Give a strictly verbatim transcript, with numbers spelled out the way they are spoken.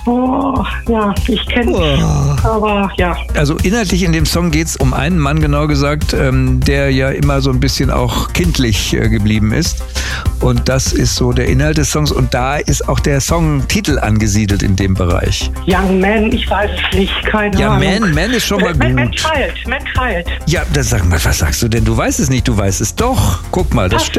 Oh, ja, ich kenne Oh. aber ja. Also inhaltlich in dem Song geht es um einen Mann, genau gesagt, ähm, der ja immer so ein bisschen auch kindlich äh, geblieben ist. Und das ist so der Inhalt des Songs. Und da ist auch der Songtitel angesiedelt in dem Bereich. Young Man, ich weiß es nicht, keine Ja, Ahnung. Man, Man ist schon mal Man, Man gut. Child, Man Child. Ja, das sag mal, was sagst du denn? Du weißt es nicht, du weißt es doch. Guck mal, das Passt. stimmt.